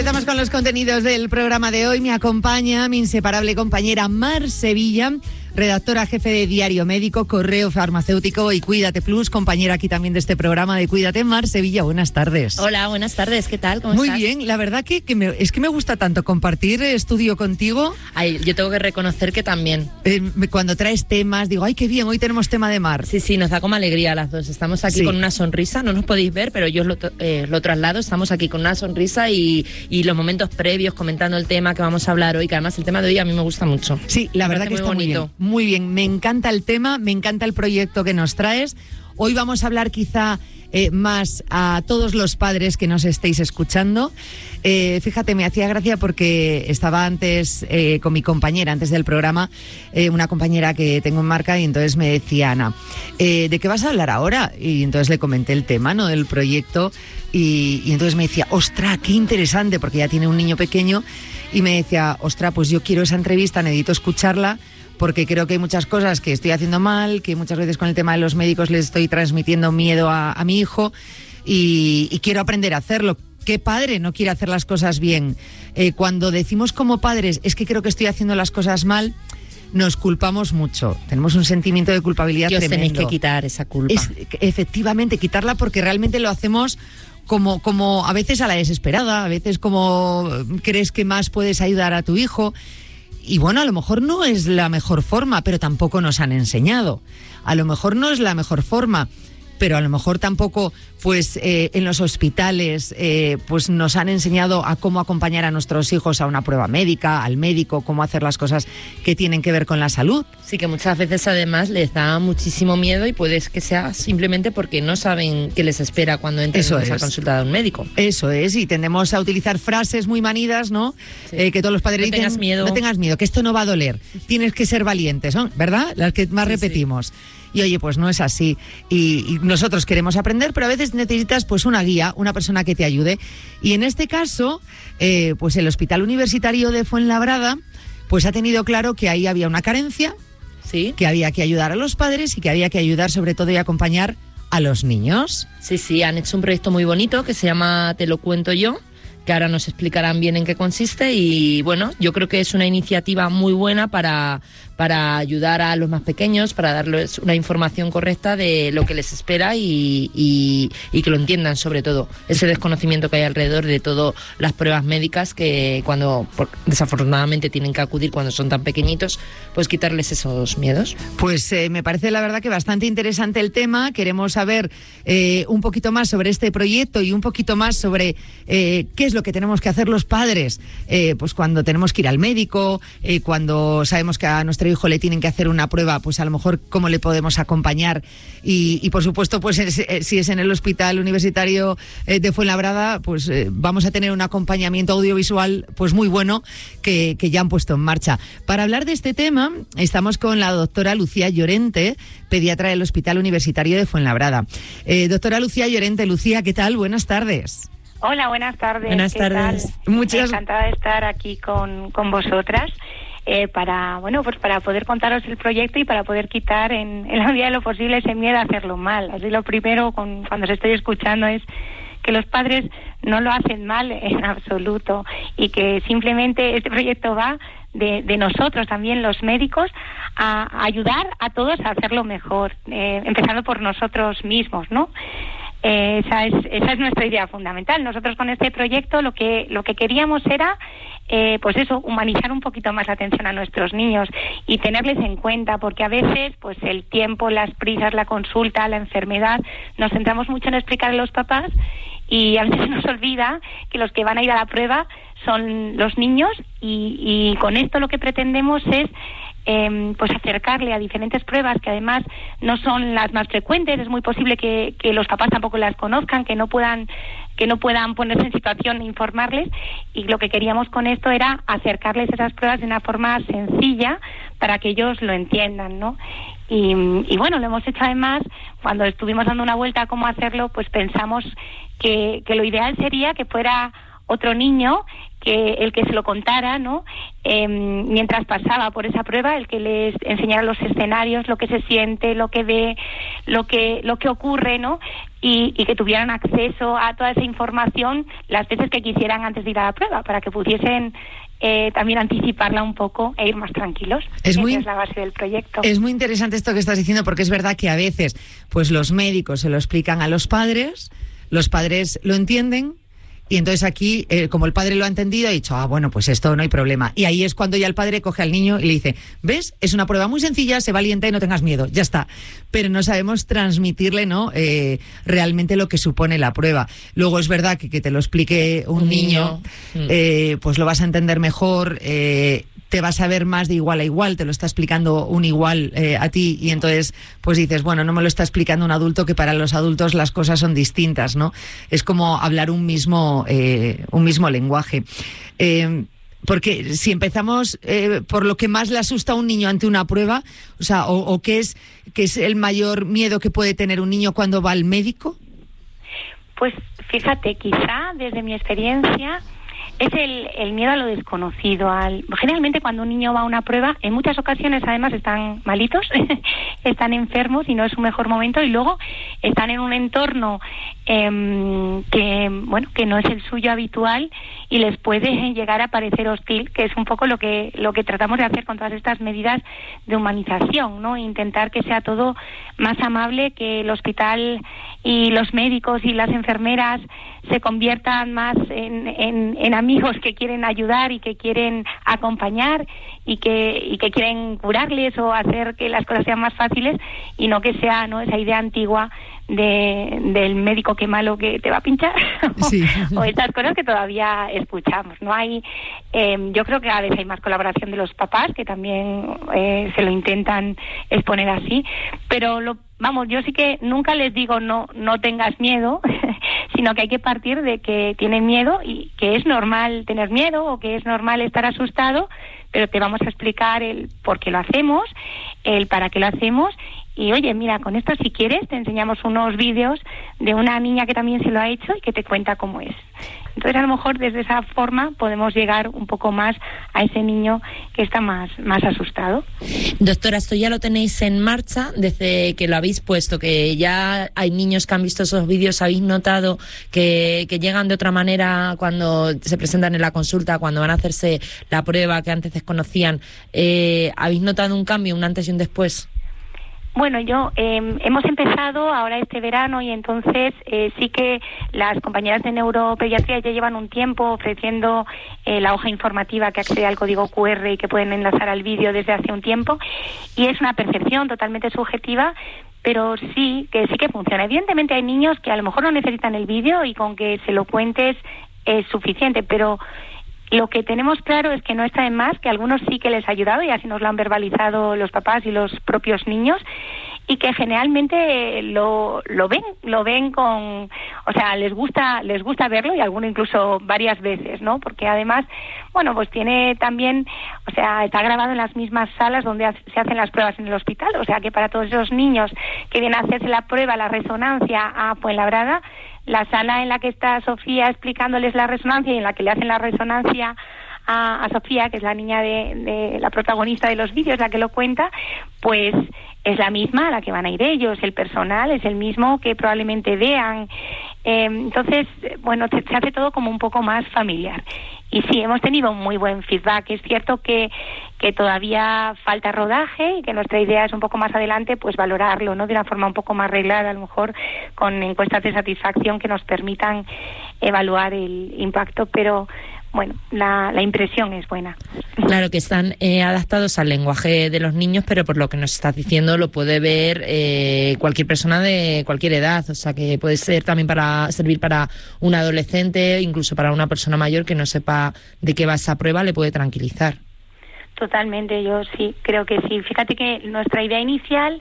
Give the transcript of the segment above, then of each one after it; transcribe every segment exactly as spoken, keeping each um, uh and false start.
Estamos con los contenidos del programa de hoy. Me acompaña mi inseparable compañera Mar Sevilla, redactora jefe de Diario Médico, Correo Farmacéutico y Cuídate Plus, compañera aquí también de este programa de Cuídate. Mar Sevilla, buenas tardes. Hola, buenas tardes, ¿qué tal? ¿Cómo Muy estás? bien, la verdad que, que me, es que me gusta tanto compartir estudio contigo. Ay, yo tengo que reconocer que también. Eh, cuando traes temas, digo, ay, qué bien, hoy tenemos tema de Mar. Sí, sí, nos da como alegría a las dos. Estamos aquí sí. con una sonrisa, no nos podéis ver, pero yo os lo, eh, lo traslado. Estamos aquí con una sonrisa y, y los momentos previos comentando el tema que vamos a hablar hoy, que además el tema de hoy a mí me gusta mucho. Sí, la me verdad que muy está bonito. muy bien. Muy bien, me encanta el tema, me encanta el proyecto que nos traes. Hoy vamos a hablar quizá eh, más a todos los padres que nos estéis escuchando. Eh, fíjate, me hacía gracia porque estaba antes eh, con mi compañera, antes del programa, eh, una compañera que tengo en marca, y entonces me decía, Ana, eh, ¿de qué vas a hablar ahora? Y entonces le comenté el tema, ¿no?, del proyecto, y, y entonces me decía, ostras, qué interesante, porque ya tiene un niño pequeño, y me decía, ostras, pues yo quiero esa entrevista, necesito escucharla, porque creo que hay muchas cosas que estoy haciendo mal, que muchas veces con el tema de los médicos les estoy transmitiendo miedo a, a mi hijo y, y quiero aprender a hacerlo. ¿Qué padre no quiere hacer las cosas bien? Eh, cuando decimos como padres, es que creo que estoy haciendo las cosas mal, nos culpamos mucho. Tenemos un sentimiento de culpabilidad que os tremendo. Tenéis que quitar esa culpa. Es, efectivamente, quitarla, porque realmente lo hacemos como, como a veces a la desesperada, a veces como crees que más puedes ayudar a tu hijo. Y bueno, a lo mejor no es la mejor forma, pero tampoco nos han enseñado. A lo mejor no es la mejor forma, pero a lo mejor tampoco, pues eh, en los hospitales, eh, pues nos han enseñado a cómo acompañar a nuestros hijos a una prueba médica, al médico, cómo hacer las cosas que tienen que ver con la salud. Sí, que muchas veces además les da muchísimo miedo y puede que sea simplemente porque no saben qué les espera cuando entren Eso en esa es. consulta de un médico. Eso es, y tendemos a utilizar frases muy manidas, ¿no? Sí. Eh, que todos los padres no dicen, tengas miedo. no tengas miedo, que esto no va a doler, tienes que ser valiente, ¿son? ¿Verdad? Las que más sí, repetimos. Sí. Y oye, pues no es así. Y, y nosotros queremos aprender, pero a veces necesitas pues una guía, una persona que te ayude. Y en este caso, eh, pues el Hospital Universitario de Fuenlabrada, pues ha tenido claro que ahí había una carencia, ¿sí?, que había que ayudar a los padres y que había que ayudar sobre todo y acompañar a los niños. Sí, sí, han hecho un proyecto muy bonito que se llama Te lo cuento yo, que ahora nos explicarán bien en qué consiste, y bueno, yo creo que es una iniciativa muy buena para, para ayudar a los más pequeños, para darles una información correcta de lo que les espera y, y, y que lo entiendan, sobre todo ese desconocimiento que hay alrededor de todas las pruebas médicas, que cuando por, desafortunadamente tienen que acudir cuando son tan pequeñitos, pues quitarles esos miedos. Pues eh, me parece la verdad que bastante interesante el tema. Queremos saber eh, un poquito más sobre este proyecto y un poquito más sobre eh, qué es lo que tenemos que hacer los padres, eh, pues cuando tenemos que ir al médico, eh, cuando sabemos que a nuestro hijo le tienen que hacer una prueba, pues a lo mejor cómo le podemos acompañar, y, y por supuesto, pues es, eh, si es en el Hospital Universitario eh, de Fuenlabrada, pues eh, vamos a tener un acompañamiento audiovisual pues muy bueno que, que ya han puesto en marcha. Para hablar de este tema estamos con la doctora Lucía Llorente, pediatra del Hospital Universitario de Fuenlabrada. Eh, doctora Lucía Llorente, Lucía, ¿qué tal? Buenas tardes. Hola, buenas tardes. Buenas ¿Qué tardes. Tal? Muchas... Encantada de estar aquí con, con vosotras eh, para, bueno, pues para poder contaros el proyecto y para poder quitar en, en la medida de lo posible ese miedo a hacerlo mal. Así lo primero, con, cuando os estoy escuchando, es que los padres no lo hacen mal en absoluto y que simplemente este proyecto va de, de nosotros también, los médicos, a, a ayudar a todos a hacerlo mejor, eh, empezando por nosotros mismos, ¿no? Eh, esa es esa es nuestra idea fundamental. Nosotros con este proyecto lo que lo que queríamos era eh, pues eso, humanizar un poquito más la atención a nuestros niños y tenerles en cuenta, porque a veces pues el tiempo, las prisas, la consulta, la enfermedad, nos centramos mucho en explicar a los papás y a veces se nos olvida que los que van a ir a la prueba son los niños, y, y con esto lo que pretendemos es Eh, pues acercarle a diferentes pruebas que además no son las más frecuentes. Es muy posible que, que los papás tampoco las conozcan, que no puedan que no puedan ponerse en situación e informarles, y lo que queríamos con esto era acercarles esas pruebas de una forma sencilla para que ellos lo entiendan, ¿no? Y, y bueno, lo hemos hecho además, cuando estuvimos dando una vuelta a cómo hacerlo, pues pensamos que, que lo ideal sería que fuera otro niño que el que se lo contara, ¿no? Eh, mientras pasaba por esa prueba, el que les enseñara los escenarios, lo que se siente, lo que ve, lo que lo que ocurre, ¿no? Y, y que tuvieran acceso a toda esa información las veces que quisieran antes de ir a la prueba, para que pudiesen eh, también anticiparla un poco e ir más tranquilos. Es muy, Esa es la base del proyecto. Es muy interesante esto que estás diciendo, porque es verdad que a veces pues los médicos se lo explican a los padres, los padres lo entienden, y entonces aquí, eh, como el padre lo ha entendido, ha dicho, ah, bueno, pues esto no hay problema. Y ahí es cuando ya el padre coge al niño y le dice, ¿ves? Es una prueba muy sencilla, sé valiente y no tengas miedo, ya está. Pero no sabemos transmitirle, ¿no? Eh, realmente lo que supone la prueba. Luego es verdad que que te lo explique un, un niño, niño. Eh, pues lo vas a entender mejor, eh, te vas a ver más de igual a igual, te lo está explicando un igual eh, a ti, y entonces pues dices, bueno, no me lo está explicando un adulto, que para los adultos las cosas son distintas, ¿no? Es como hablar un mismo, eh, un mismo lenguaje. Eh, porque si empezamos eh, por lo que más le asusta a un niño ante una prueba, o sea, o, o qué es, qué es el mayor miedo que puede tener un niño cuando va al médico. Pues fíjate, quizá desde mi experiencia es el, el miedo a lo desconocido. Al, generalmente cuando un niño va a una prueba, en muchas ocasiones además están malitos, están enfermos y no es su mejor momento, y luego están en un entorno eh, que bueno que no es el suyo habitual y les puede llegar a parecer hostil, que es un poco lo que lo que tratamos de hacer con todas estas medidas de humanización, ¿no? Intentar que sea todo más amable, que el hospital y los médicos y las enfermeras se conviertan más en, en, en amigos que quieren ayudar y que quieren acompañar y que y que quieren curarles o hacer que las cosas sean más fáciles, y no que sea, ¿no?, esa idea antigua de del médico que malo que te va a pinchar, sí. o, o estas cosas que todavía escuchamos. No hay, eh, yo creo que cada vez hay más colaboración de los papás, que también eh, se lo intentan exponer así, pero lo Vamos, yo sí que nunca les digo no no tengas miedo, sino que hay que partir de que tienen miedo y que es normal tener miedo o que es normal estar asustado, pero te vamos a explicar el por qué lo hacemos, el para qué lo hacemos. Y oye, mira, con esto si quieres te enseñamos unos vídeos de una niña que también se lo ha hecho y que te cuenta cómo es. Entonces a lo mejor desde esa forma podemos llegar un poco más a ese niño que está más, más asustado. Doctora, esto ya lo tenéis en marcha desde que lo habéis puesto, que ya hay niños que han visto esos vídeos. ¿Habéis notado que, que llegan de otra manera cuando se presentan en la consulta, cuando van a hacerse la prueba que antes desconocían? Eh, ¿Habéis notado un cambio, un antes y un después? Bueno, yo eh, hemos empezado ahora este verano, y entonces eh, sí que las compañeras de neuropediatría ya llevan un tiempo ofreciendo eh, la hoja informativa que accede al código cu erre y que pueden enlazar al vídeo desde hace un tiempo, y es una percepción totalmente subjetiva, pero sí que sí que funciona. Evidentemente hay niños que a lo mejor no necesitan el vídeo y con que se lo cuentes es suficiente, pero lo que tenemos claro es que no está de más, que a algunos sí que les ha ayudado, y así nos lo han verbalizado los papás y los propios niños, y que generalmente lo lo ven, lo ven con, o sea, les gusta les gusta verlo, y alguno incluso varias veces, ¿no? Porque además, bueno, pues tiene también, o sea, está grabado en las mismas salas donde se hacen las pruebas en el hospital, o sea, que para todos esos niños que vienen a hacerse la prueba, la resonancia a Fuenlabrada, la sala en la que está Sofía explicándoles la resonancia y en la que le hacen la resonancia a, a Sofía, que es la niña de, de la protagonista de los vídeos, la que lo cuenta, pues es la misma a la que van a ir ellos, el personal es el mismo que probablemente vean. Eh, entonces, bueno, se, se hace todo como un poco más familiar. Y sí, hemos tenido un muy buen feedback. Es cierto que, que todavía falta rodaje y que nuestra idea es un poco más adelante pues valorarlo, ¿no?, de una forma un poco más reglada, a lo mejor con encuestas de satisfacción que nos permitan evaluar el impacto, pero bueno, la, la impresión es buena. Claro que están eh, adaptados al lenguaje de los niños, pero por lo que nos estás diciendo lo puede ver eh, cualquier persona de cualquier edad, o sea que puede ser también para servir para un adolescente, incluso para una persona mayor que no sepa de qué va esa prueba, le puede tranquilizar. Totalmente, yo sí, creo que sí. Fíjate que nuestra idea inicial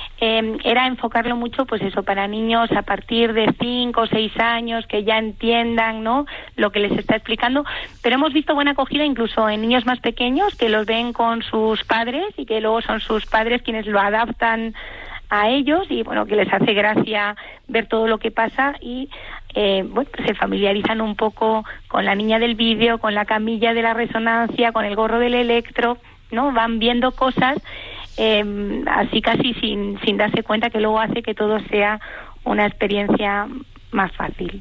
Eh, era enfocarlo mucho, pues eso, para niños a partir de cinco o seis años que ya entiendan, ¿no?, lo que les está explicando, pero hemos visto buena acogida incluso en niños más pequeños que los ven con sus padres y que luego son sus padres quienes lo adaptan a ellos, y bueno, que les hace gracia ver todo lo que pasa, y eh, bueno, pues se familiarizan un poco con la niña del vídeo, con la camilla de la resonancia, con el gorro del electro, ¿no? Van viendo cosas eh, así casi sin, sin darse cuenta, que luego hace que todo sea una experiencia más fácil.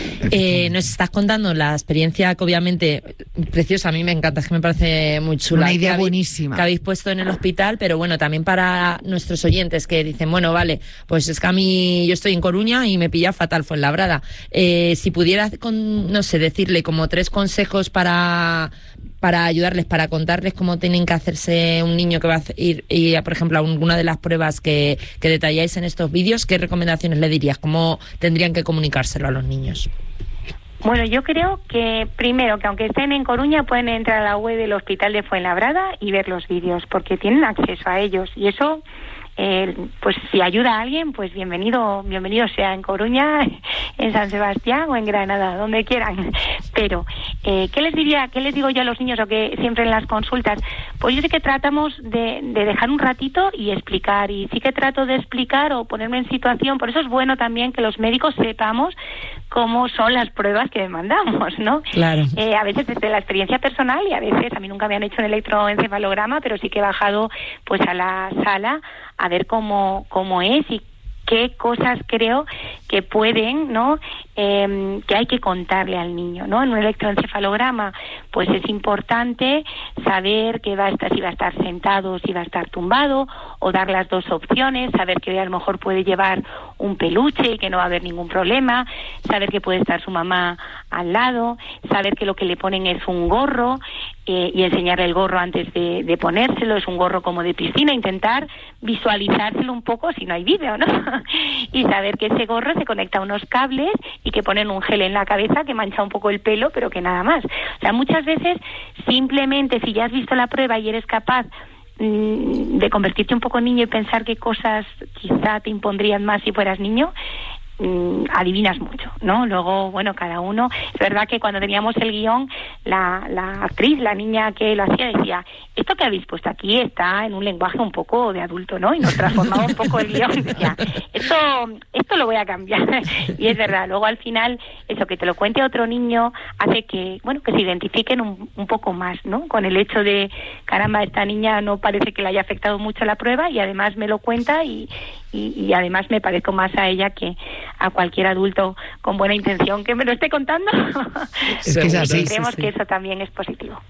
Eh, nos estás contando la experiencia que obviamente preciosa, a mí me encanta, es que me parece muy chula. Una idea que buenísima. Que habéis puesto en el hospital, pero bueno, también para nuestros oyentes que dicen, bueno, vale, pues es que a mí, yo estoy en Coruña y me pilla fatal Fuenlabrada. Eh, si pudieras, con, no sé, decirle como tres consejos para... para ayudarles, para contarles cómo tienen que hacerse un niño que va a ir, y, por ejemplo, a alguna de las pruebas que, que detalláis en estos vídeos, ¿qué recomendaciones le dirías? ¿Cómo tendrían que comunicárselo a los niños? Bueno, yo creo que primero, que aunque estén en Coruña, pueden entrar a la web del Hospital de Fuenlabrada y ver los vídeos, porque tienen acceso a ellos, y eso... Eh, pues si ayuda a alguien, pues bienvenido, bienvenido sea en Coruña, en San Sebastián o en Granada, donde quieran. Pero, eh, ¿qué les diría, qué les digo yo a los niños, o que siempre en las consultas? Pues yo sí que tratamos de, de dejar un ratito y explicar, y sí que trato de explicar o ponerme en situación. Por eso es bueno también que los médicos sepamos cómo son las pruebas que demandamos, ¿no? Claro. Eh, a veces desde la experiencia personal, y a veces a mí nunca me han hecho un electroencefalograma, pero sí que he bajado pues a la sala a ver cómo cómo es y qué cosas creo que pueden, ¿no? Eh, que hay que contarle al niño, ¿no? En un electroencefalograma, pues es importante saber que va a estar, si va a estar sentado, si va a estar tumbado, o dar las dos opciones, saber que a lo mejor puede llevar un peluche y que no va a haber ningún problema, saber que puede estar su mamá al lado, saber que lo que le ponen es un gorro, eh, y enseñarle el gorro antes de, de ponérselo, es un gorro como de piscina, intentar visualizárselo un poco si no hay vídeo, ¿no? Y saber que ese gorro se conecta a unos cables y que ponen un gel en la cabeza que mancha un poco el pelo, pero que nada más. O sea, muchas veces simplemente si ya has visto la prueba y eres capaz mmm, de convertirte un poco en niño y pensar qué cosas quizá te impondrían más si fueras niño, mmm, adivinas mucho, ¿no? Luego, bueno, cada uno... Es verdad que cuando teníamos el guión, la, la actriz, la niña que lo hacía, decía, esto que habéis puesto aquí está en un lenguaje un poco de adulto, ¿no? Y nos transformaba un poco el guión. Decía, esto, esto lo voy a cambiar. Y es verdad, luego al final, eso que te lo cuente otro niño hace que, bueno, que se identifiquen un, un poco más, ¿no? Con el hecho de, caramba, esta niña no parece que le haya afectado mucho la prueba y además me lo cuenta y, y, y además me parezco más a ella que a cualquier adulto con buena intención que me lo esté contando. Es que es así. Creemos sí, sí. que eso también es positivo.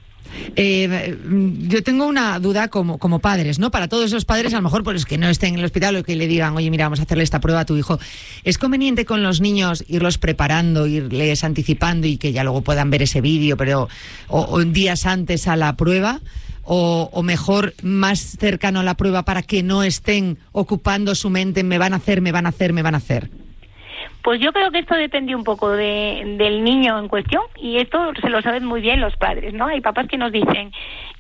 Eh, yo tengo una duda como, como padres, ¿no? Para todos esos padres, a lo mejor por los que no estén en el hospital o que le digan, oye, mira, vamos a hacerle esta prueba a tu hijo. ¿Es conveniente con los niños irlos preparando, irles anticipando y que ya luego puedan ver ese vídeo, pero o, o días antes a la prueba? O, o mejor más cercano a la prueba para que no estén ocupando su mente en me van a hacer, me van a hacer, me van a hacer? Pues yo creo que esto depende un poco de, del niño en cuestión, y esto se lo saben muy bien los padres, ¿no? Hay papás que nos dicen,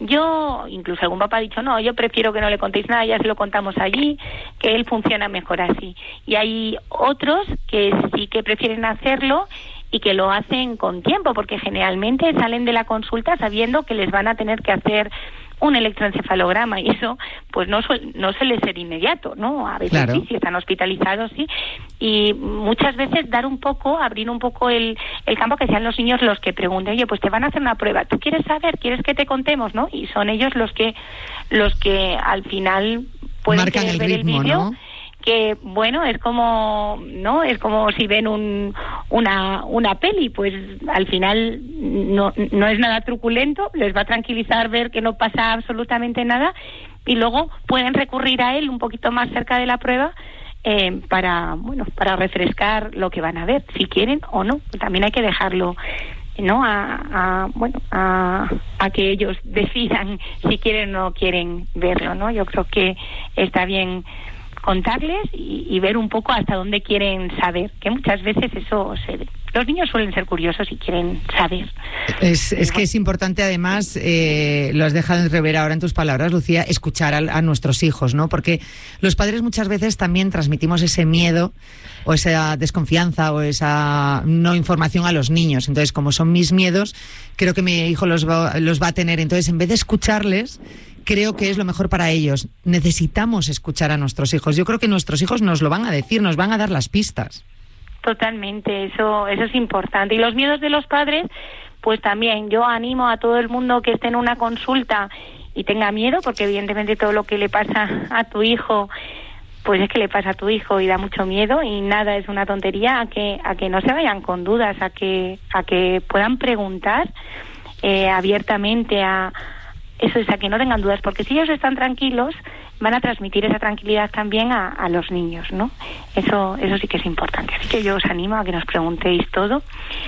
yo, incluso algún papá ha dicho, no, yo prefiero que no le contéis nada, ya se lo contamos allí, que él funciona mejor así. Y hay otros que sí que prefieren hacerlo y que lo hacen con tiempo, porque generalmente salen de la consulta sabiendo que les van a tener que hacer un electroencefalograma, y eso pues no suele, no suele ser inmediato, ¿no? A veces claro. Sí, si están hospitalizados, sí, y muchas veces dar un poco, abrir un poco el, el campo, que sean los niños los que pregunten, oye, pues te van a hacer una prueba, ¿tú quieres saber? ¿Quieres que te contemos? ¿No? Y son ellos los que los que al final pueden marcan el ver ritmo, el vídeo, ¿no? Que bueno, es como, ¿no? Es como si ven un, una, una peli, pues al final no, no es nada truculento, les va a tranquilizar ver que no pasa absolutamente nada, y luego pueden recurrir a él un poquito más cerca de la prueba eh, para, bueno, para refrescar lo que van a ver, si quieren o no. También hay que dejarlo, ¿no? A, a bueno, a, a que ellos decidan si quieren o no quieren verlo, ¿no? Yo creo que está bien contarles y, y ver un poco hasta dónde quieren saber, que muchas veces eso se ve. Los niños suelen ser curiosos y quieren saber. Es, es que es importante, además, eh, lo has dejado entrever ahora en tus palabras, Lucía, escuchar a, a nuestros hijos, ¿no? Porque los padres muchas veces también transmitimos ese miedo o esa desconfianza o esa no información a los niños. Entonces, como son mis miedos, creo que mi hijo los va, los va a tener. Entonces, en vez de escucharles, creo que es lo mejor para ellos. Necesitamos escuchar a nuestros hijos. Yo creo que nuestros hijos nos lo van a decir, nos van a dar las pistas. Totalmente, eso, eso es importante. Y los miedos de los padres, pues también yo animo a todo el mundo que esté en una consulta y tenga miedo, porque evidentemente todo lo que le pasa a tu hijo, pues es que le pasa a tu hijo y da mucho miedo, y nada es una tontería, a que a que no se vayan con dudas, a que a que puedan preguntar eh, abiertamente, a eso es, a que no tengan dudas, porque si ellos están tranquilos van a transmitir esa tranquilidad también a, a los niños, ¿no? Eso eso sí que es importante. Así que yo os animo a que nos preguntéis todo,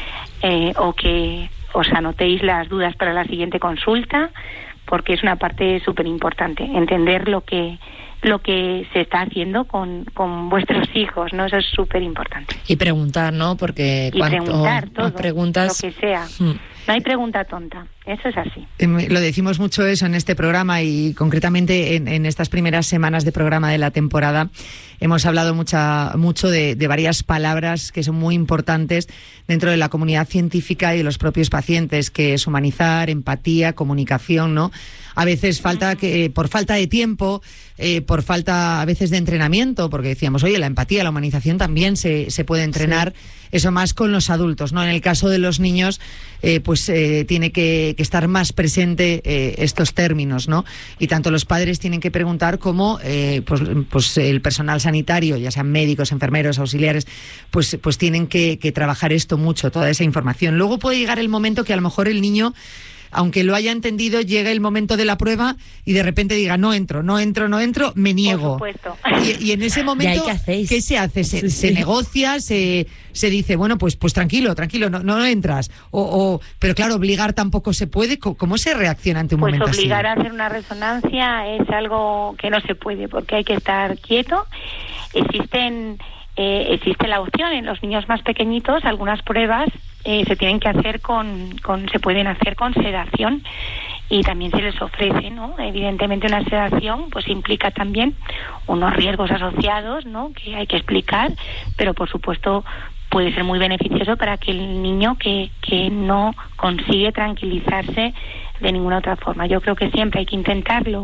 eh, o que os anotéis las dudas para la siguiente consulta, porque es una parte súper importante, entender lo que lo que se está haciendo con, con vuestros hijos, ¿no? Eso es súper importante. Y preguntar, ¿no? Porque y cuanto preguntar todo, más preguntas, lo que sea. Hmm. No hay pregunta tonta, eso es así. Lo decimos mucho eso en este programa, y concretamente en, en estas primeras semanas de programa de la temporada hemos hablado mucha, mucho de, de varias palabras que son muy importantes dentro de la comunidad científica y de los propios pacientes, que es humanizar, empatía, comunicación, ¿no? A veces falta que, por falta de tiempo, eh, por falta a veces de entrenamiento, porque decíamos, oye, la empatía, la humanización también se, se puede entrenar, sí. Eso más con los adultos, ¿no? En el caso de los niños, eh, pues eh, tiene que, que estar más presente eh, estos términos, ¿no? Y tanto los padres tienen que preguntar como eh, pues, pues el personal sanitario, ya sean médicos, enfermeros, auxiliares, pues, pues tienen que, que trabajar esto mucho, toda esa información. Luego puede llegar el momento que a lo mejor el niño, aunque lo haya entendido, llega el momento de la prueba y de repente diga, no entro, no entro, no entro, me niego. Por supuesto. Y, y en ese momento, ¿qué, ¿qué se hace? ¿Se, sí, sí. se negocia? Se, ¿Se dice, bueno, pues pues tranquilo, tranquilo, no, no entras? O, o, pero claro, obligar tampoco se puede. ¿Cómo se reacciona ante un pues momento así? Pues obligar a hacer una resonancia es algo que no se puede, porque hay que estar quieto. Existen... Eh, existe la opción en los niños más pequeñitos, algunas pruebas eh, se tienen que hacer con, con, se pueden hacer con sedación, y también se les ofrece, ¿no? Evidentemente una sedación pues implica también unos riesgos asociados, ¿no? Que hay que explicar, pero por supuesto puede ser muy beneficioso para aquel niño que, que no consigue tranquilizarse de ninguna otra forma. Yo creo que siempre hay que intentarlo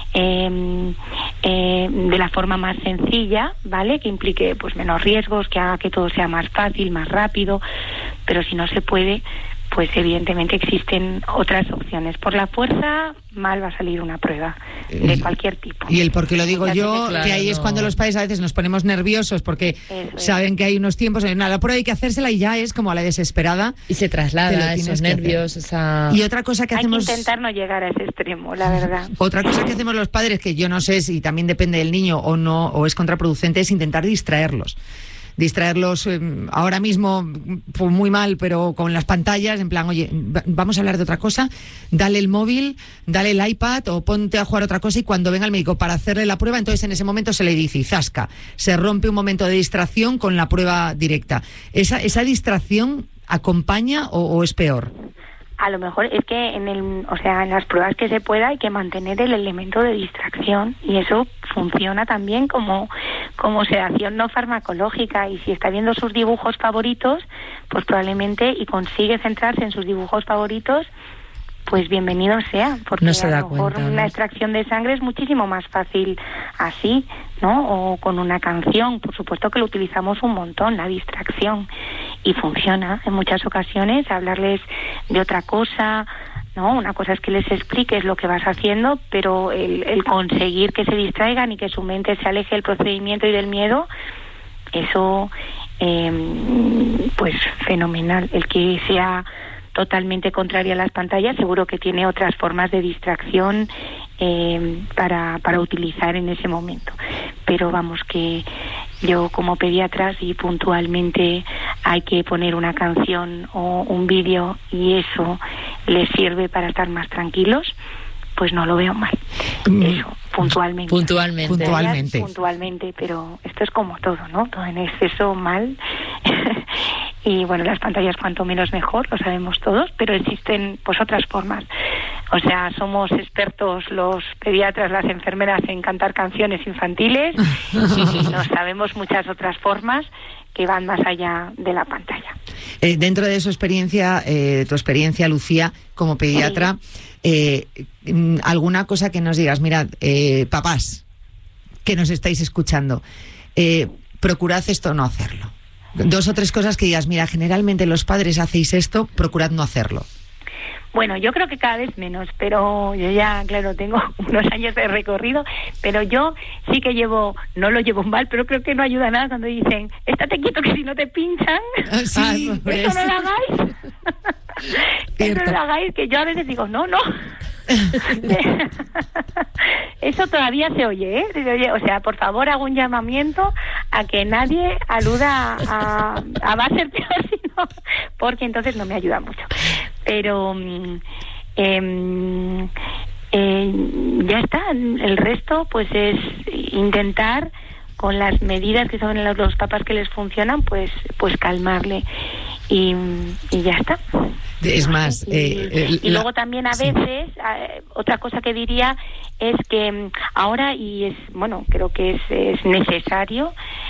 eh, eh, de la forma más sencilla, ¿vale? Que implique pues menos riesgos, que haga que todo sea más fácil, más rápido, pero si no se puede, pues evidentemente existen otras opciones. Por la fuerza, mal va a salir una prueba de cualquier tipo. Y el por qué lo digo yo, claro, que ahí no. es cuando los padres a veces nos ponemos nerviosos porque saben es. que hay unos tiempos, no, la prueba hay que hacérsela y ya es como a la desesperada. Y se traslada esos nervios, esa... Y otra cosa que hacemos... Hay que intentar no llegar a ese extremo, la verdad. Otra cosa que hacemos los padres, que yo no sé si también depende del niño o no, o es contraproducente, es intentar distraerlos. distraerlos eh, ahora mismo pues muy mal, pero con las pantallas, en plan, oye, vamos a hablar de otra cosa, dale el móvil, dale el iPad o ponte a jugar otra cosa, y cuando venga el médico para hacerle la prueba, entonces en ese momento se le dice, y zasca, se rompe un momento de distracción con la prueba directa. ¿Esa, esa distracción acompaña o, o es peor? A lo mejor es que en el, o sea, en las pruebas que se pueda hay que mantener el elemento de distracción, y eso funciona también como, como sedación no farmacológica, y si está viendo sus dibujos favoritos, pues probablemente, y consigue centrarse en sus dibujos favoritos, pues bienvenido sea, porque no se da a lo mejor cuenta, una ¿no? extracción de sangre es muchísimo más fácil así, ¿no? O con una canción, por supuesto que lo utilizamos un montón, la distracción, y funciona en muchas ocasiones, hablarles de otra cosa, ¿no? Una cosa es que les expliques lo que vas haciendo, pero el, el conseguir que se distraigan y que su mente se aleje del procedimiento y del miedo, eso, eh, pues fenomenal. El que sea totalmente contraria a las pantallas, seguro que tiene otras formas de distracción eh, para, para utilizar en ese momento. Pero vamos, que yo como pediatra, si puntualmente hay que poner una canción o un vídeo y eso les sirve para estar más tranquilos, pues no lo veo mal. Eso, puntualmente. Puntualmente. Puntualmente. Puntualmente, pero esto es como todo, ¿no? Todo en exceso mal. Y bueno, las pantallas cuanto menos mejor, lo sabemos todos, pero existen pues otras formas. O sea, somos expertos los pediatras, las enfermeras en cantar canciones infantiles y nos sabemos muchas otras formas que van más allá de la pantalla. Eh, dentro de su experiencia, eh, tu experiencia, Lucía, como pediatra, sí. eh, alguna cosa que nos digas, mirad, eh, papás que nos estáis escuchando, eh, procurad esto o no hacerlo. Dos o tres cosas que digas, mira, generalmente los padres hacéis esto, procurad no hacerlo. Bueno, yo creo que cada vez menos, pero yo ya, claro, tengo unos años de recorrido, pero yo sí que llevo, no lo llevo mal, pero creo que no ayuda nada cuando dicen, estate quieto que si no te pinchan. Ah, sí, eso eso no lo hagáis. Eso no lo hagáis, que yo a veces digo, no, no. Eso todavía se oye, ¿eh? Se oye, o sea, por favor, hago un llamamiento a que nadie aluda a, a va a ser peor, sino, porque entonces no me ayuda mucho. Pero eh, eh, ya está. El resto, pues es intentar, con las medidas que son los, los papás que les funcionan, pues, pues calmarle y, y ya está. Es más, y, eh, eh, y la, luego también a veces sí. eh, otra cosa que diría es que ahora, y es bueno, creo que es, es necesario,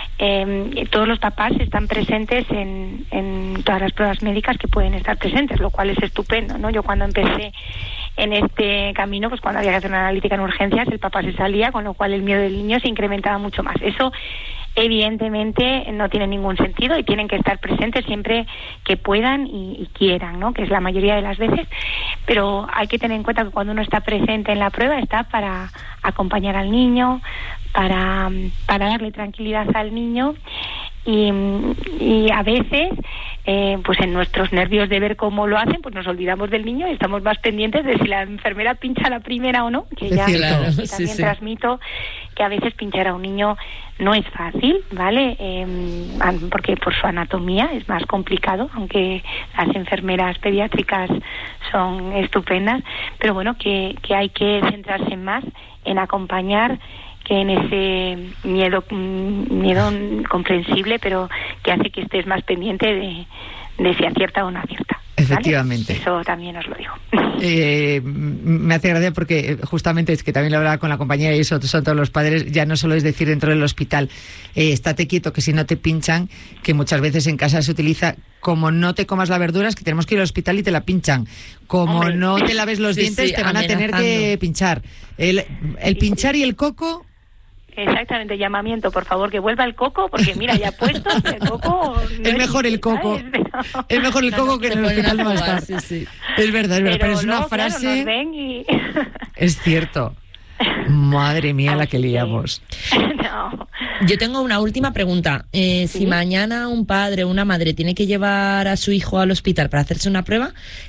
eh, todos los papás están presentes en, en todas las pruebas médicas que pueden estar presentes, lo cual es estupendo, ¿no? Yo cuando empecé en este camino, pues cuando había que hacer una analítica en urgencias, el papá se salía, con lo cual el miedo del niño se incrementaba mucho más. Eso evidentemente no tiene ningún sentido y tienen que estar presentes siempre que puedan y, y quieran, ¿no? Que es la mayoría de las veces, pero hay que tener en cuenta que cuando uno está presente en la prueba está para acompañar al niño, para, para darle tranquilidad al niño y, y a veces eh, pues en nuestros nervios de ver cómo lo hacen, pues nos olvidamos del niño y estamos más pendientes de si la enfermera pincha la primera o no, que ya claro, que sí, también sí. transmito que a veces pinchar a un niño no es fácil, ¿vale? Eh, porque por su anatomía es más complicado, aunque las enfermeras pediátricas son estupendas, pero bueno, que, que hay que centrarse más en acompañar que en ese miedo miedo comprensible, pero que hace que estés más pendiente de, de si acierta o no acierta. ¿Vale? Efectivamente. Eso también os lo digo. Eh, me hace gracia porque justamente es que también lo hablaba con la compañera y eso son todos los padres, ya no solo es decir dentro del hospital, eh, estate quieto que si no te pinchan, que muchas veces en casa se utiliza como no te comas la verdura, es que tenemos que ir al hospital y te la pinchan. Como Hombre. no te laves los Sí, dientes, sí, te van a tener que pinchar. El, el pinchar y el coco... Exactamente, llamamiento, por favor, que vuelva el coco, porque mira, ya puesto el coco... No es mejor el coco. Pero... Es mejor el coco que en el hospital no estar. Sí, sí. Es verdad, es verdad, pero, pero es luego, una frase... Claro, nos ven y... Es cierto. Madre mía, Así la que liamos. Que... No. Yo tengo una última pregunta. Eh, ¿Sí? Si mañana un padre o una madre tiene que llevar a su hijo al hospital para hacerse una prueba,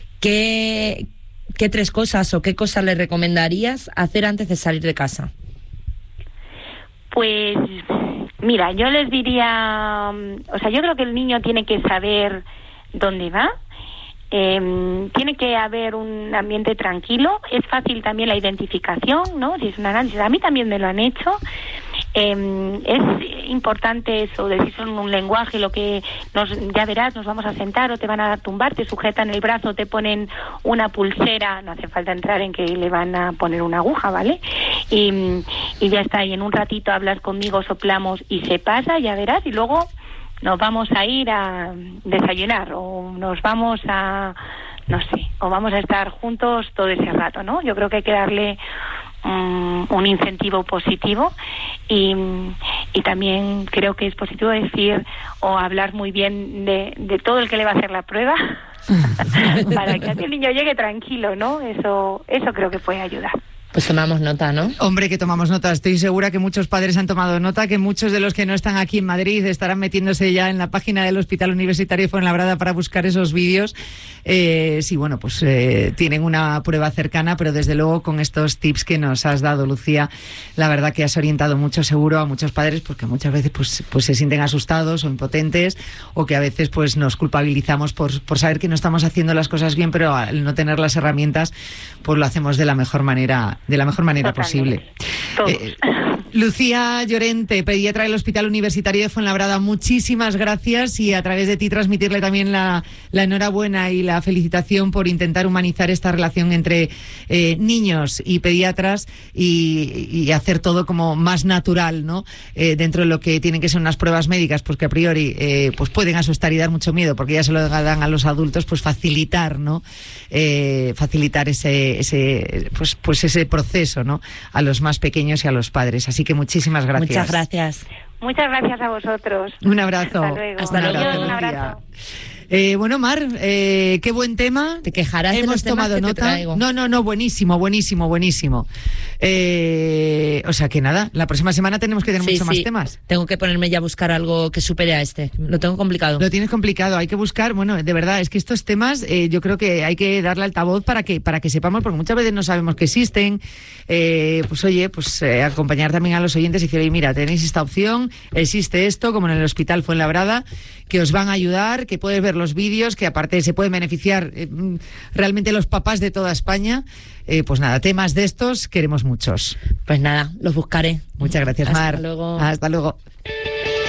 ¿qué, qué tres cosas o qué cosas le recomendarías hacer antes de salir de casa? Pues, mira, yo les diría, o sea, yo creo que el niño tiene que saber dónde va, eh, tiene que haber un ambiente tranquilo, es fácil también la identificación, ¿no? Si es un análisis, a mí también me lo han hecho. Eh, es importante eso, decir en un lenguaje, lo que nos, ya verás, nos vamos a sentar o te van a tumbar, te sujetan el brazo, te ponen una pulsera, no hace falta entrar en que le van a poner una aguja, ¿vale? Y, y ya está, y en un ratito hablas conmigo, soplamos y se pasa, ya verás, y luego nos vamos a ir a desayunar o nos vamos a, no sé, o vamos a estar juntos todo ese rato, ¿no? Yo creo que hay que darle Um, un incentivo positivo y, y también creo que es positivo decir o hablar muy bien de, de todo el que le va a hacer la prueba para que así el niño llegue tranquilo, ¿no? Eso, eso creo que puede ayudar. Pues tomamos nota, ¿no? Hombre, que tomamos nota. Estoy segura que muchos padres han tomado nota, que muchos de los que no están aquí en Madrid estarán metiéndose ya en la página del Hospital Universitario Fuenlabrada para buscar esos vídeos. Eh, sí, bueno, pues eh, tienen una prueba cercana, pero desde luego con estos tips que nos has dado, Lucía, la verdad que has orientado mucho seguro a muchos padres, porque muchas veces pues, pues se sienten asustados o impotentes, o que a veces pues nos culpabilizamos por, por saber que no estamos haciendo las cosas bien, pero al no tener las herramientas, pues lo hacemos de la mejor manera de la mejor manera Totalmente. posible. Eh, Lucía Llorente, pediatra del Hospital Universitario de Fuenlabrada, muchísimas gracias y a través de ti transmitirle también la, la enhorabuena y la felicitación por intentar humanizar esta relación entre eh, niños y pediatras y, y hacer todo como más natural, ¿no? Eh, dentro de lo que tienen que ser unas pruebas médicas, pues que a priori eh, pues pueden asustar y dar mucho miedo porque ya se lo dan a los adultos, pues facilitar, ¿no? Eh, facilitar ese, ese, pues, pues ese proceso, ¿no? A los más pequeños y a los padres. Así Así que muchísimas gracias. Muchas gracias. Muchas gracias a vosotros. Un abrazo. Hasta luego. Hasta luego. Un abrazo. Un abrazo. Eh, bueno, Mar, eh, qué buen tema. Te quejarás de Hemos los temas tomado que te nota. traigo. No, no, no, buenísimo, buenísimo, buenísimo. Eh, o sea que nada, la próxima semana tenemos que tener Sí, muchos más sí. temas. Tengo que ponerme ya a buscar algo que supere a este. Lo tengo complicado. Lo tienes complicado, hay que buscar, bueno, de verdad, es que estos temas eh, yo creo que hay que darle altavoz para que para que sepamos, porque muchas veces no sabemos que existen. Eh, pues oye, pues eh, acompañar también a los oyentes y decir, oye, mira, tenéis esta opción, existe esto, como en el Hospital Fuenlabrada, que os van a ayudar, que puedes ver los vídeos, que aparte se pueden beneficiar eh, realmente los papás de toda España. Eh, pues nada, temas de estos queremos muchos. Pues nada, los buscaré. Muchas gracias, Hasta Mar. luego. Hasta luego.